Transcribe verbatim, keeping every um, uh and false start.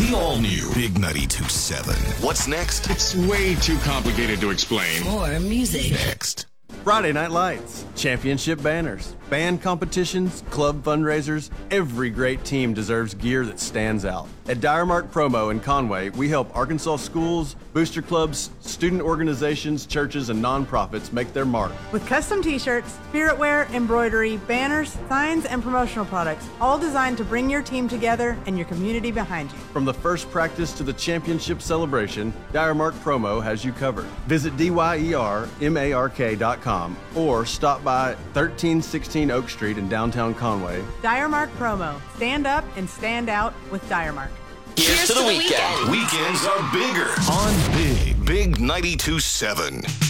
The all-new Big ninety-two point seven. What's next? It's way too complicated to explain. More music. Next. Friday Night Lights, championship banners, band competitions, club fundraisers. Every great team deserves gear that stands out. At Dire Mark Promo in Conway, we help Arkansas schools, booster clubs, student organizations, churches, and nonprofits make their mark. With custom t-shirts, spirit wear, embroidery, banners, signs, and promotional products, all designed to bring your team together and your community behind you. From the first practice to the championship celebration, Dire Mark Promo has you covered. Visit D Y E R M A R K dot com or stop by thirteen sixteen Oak Street in downtown Conway. Dire Mark Promo. Stand up and stand out with Dire Mark. Here's, Here's to the, the weekend. weekend. Weekends are bigger on Big, Big ninety-two point seven.